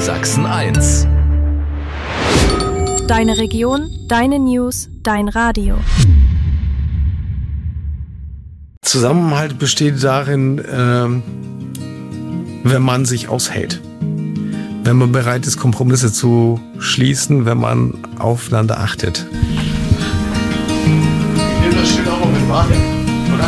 Sachsen 1. Deine Region, deine News, dein Radio. Zusammenhalt besteht darin, wenn man sich aushält. Wenn man bereit ist, Kompromisse zu schließen, wenn man aufeinander achtet. Ich nehme das Schild auch noch mit Wahrheit, oder?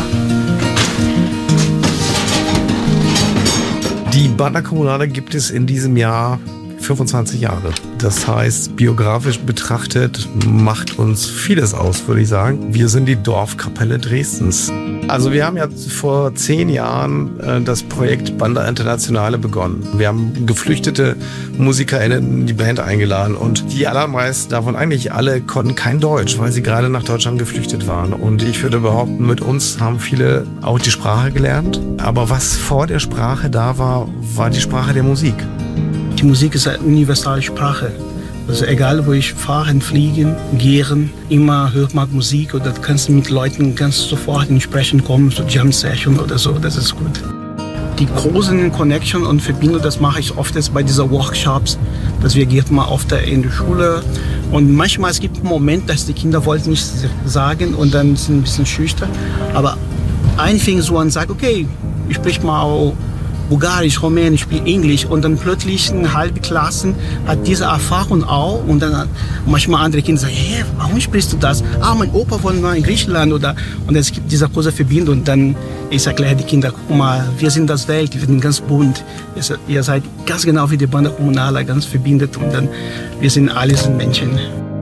Die Banda Kommunale gibt es in diesem Jahr 25 Jahre. Das heißt, biografisch betrachtet macht uns vieles aus, würde ich sagen. Wir sind die Dorfkapelle Dresdens. Also wir haben ja vor 10 Jahren das Projekt Banda Internationale begonnen. Wir haben geflüchtete MusikerInnen in die Band eingeladen und die allermeisten davon, eigentlich alle, konnten kein Deutsch, weil sie gerade nach Deutschland geflüchtet waren. Und ich würde behaupten, mit uns haben viele auch die Sprache gelernt. Aber was vor der Sprache da war, war die Sprache der Musik. Die Musik ist eine universale Sprache. Also egal, wo ich fahre, fliegen, gehen, immer hört man Musik oder kannst du mit Leuten ganz sofort in Sprechen kommen, so Jam Session oder so, das ist gut. Die großen Connection und Verbindung, das mache ich oft jetzt bei diesen Workshops, dass wir gehen mal oft in die Schule und manchmal es gibt einen Moment, dass die Kinder wollten nicht sagen und dann sind ein bisschen schüchtern, aber ein fing so an und sagt, okay, ich sprich mal auch Bulgarisch, Rumänisch, Englisch und dann plötzlich eine halbe Klasse hat diese Erfahrung auch und dann manchmal andere Kinder sagen, hey, warum sprichst du das? Mein Opa wohnt mal in Griechenland oder und es gibt diese große Verbindung und dann ich erkläre die Kinder, guck mal, wir sind das Welt, wir sind ganz bunt, ihr seid ganz genau wie die Banda Kommunale, ganz verbindet und dann wir sind alles Menschen.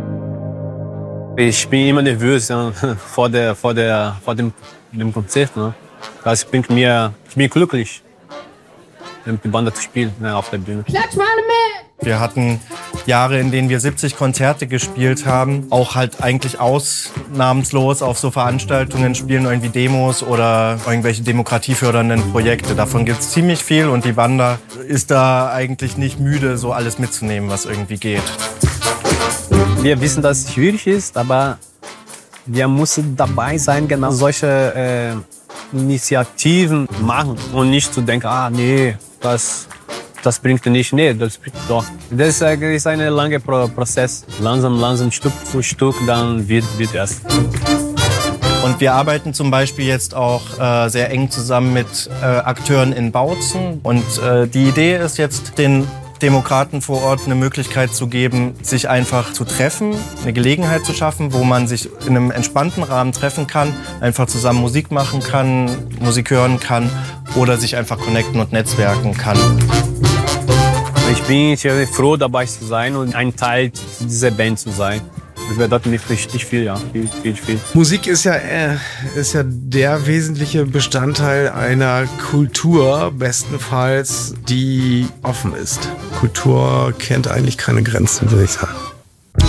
Ich bin immer nervös vor dem Konzert, ne? Also ich bin glücklich, mit der Banda zu spielen, ne, auf der Bühne. Klatsch mal mit! Wir hatten Jahre, in denen wir 70 Konzerte gespielt haben, auch halt eigentlich ausnahmslos auf so Veranstaltungen spielen, irgendwie Demos oder irgendwelche demokratiefördernden Projekte. Davon gibt es ziemlich viel und die Banda ist da eigentlich nicht müde, so alles mitzunehmen, was irgendwie geht. Wir wissen, dass es schwierig ist, aber wir müssen dabei sein, genau solche Initiativen machen und nicht zu denken, nee, das bringt nicht. Nee, das bringt doch. Das ist ein langer Prozess. Langsam, Stück für Stück, dann wird es. Und wir arbeiten zum Beispiel jetzt auch sehr eng zusammen mit Akteuren in Bautzen. Und die Idee ist jetzt, den Demokraten vor Ort eine Möglichkeit zu geben, sich einfach zu treffen, eine Gelegenheit zu schaffen, wo man sich in einem entspannten Rahmen treffen kann, einfach zusammen Musik machen kann, Musik hören kann oder sich einfach connecten und netzwerken kann. Ich bin froh, dabei zu sein und ein Teil dieser Band zu sein. Das bedeutet mir richtig viel, ja. Viel. Musik ist ja der wesentliche Bestandteil einer Kultur, bestenfalls, die offen ist. Kultur kennt eigentlich keine Grenzen, würde ich sagen.